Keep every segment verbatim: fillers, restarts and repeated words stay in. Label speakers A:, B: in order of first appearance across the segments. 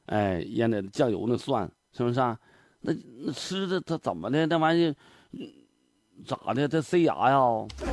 A: 哎，腌的酱油那蒜，是不是啊？那那吃的它怎么的？那玩意儿咋的？它塞牙呀？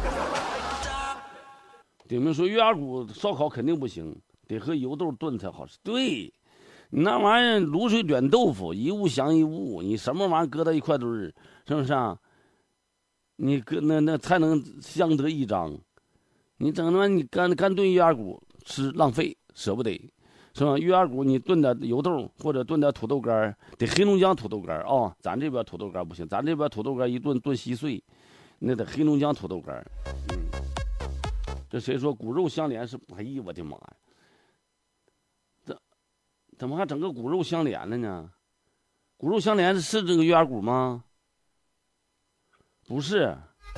A: 顶明说月牙骨烧烤肯定不行，得和油豆炖才好吃。对，你那玩意儿卤水卷豆腐，一物降一物，你什么玩意儿搁到一块堆儿，是不是啊？你搁那那才能相得益彰。你整他妈你干干炖月牙骨吃浪费，舍不得，是吧？月牙骨你炖点油豆或者炖点土豆干，得黑龙江土豆干啊、哦。咱这边土豆干不行，咱这边土豆干一炖炖稀碎，那得黑龙江土豆干。嗯。这谁说骨肉相连是？哎呀，我的妈呀！这怎么还整个骨肉相连了呢？骨肉相连是这个月牙骨吗？不是。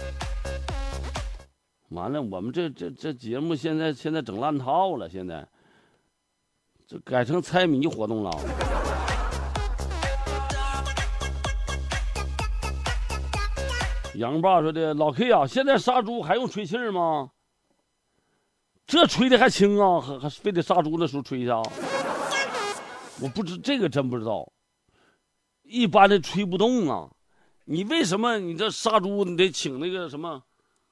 A: 完了，我们这这这节目现在现在整烂套了，现在这改成猜谜活动了。杨爸说的，老 K 啊，现在杀猪还用吹气儿吗？这吹的还轻啊，还还非得杀猪的时候吹一下。我不知这个真不知道，一般的吹不动啊。你为什么你这杀猪你得请那个什么？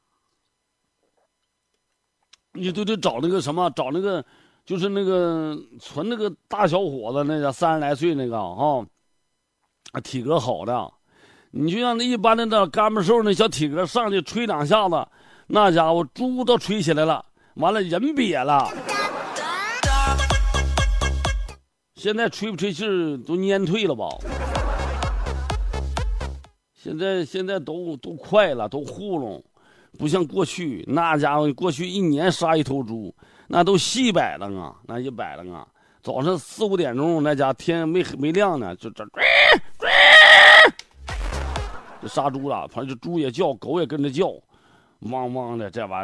A: 你都得找那个什么，找那个就是那个纯那个大小伙子，那个三十来岁那个啊，体格好的。你就像那一般的那干巴瘦那小体格上去吹两下子，那家伙猪都吹起来了。完了，人瘪了。现在吹不吹气儿都蔫退了吧？现在现在都都快了，都糊弄，不像过去那家伙，过去一年杀一头猪，那都细摆了啊，那一摆了啊。早上四五点钟，那家天没没亮呢，就这这杀猪了，反正这猪也叫，狗也跟着叫，汪汪的这玩意儿。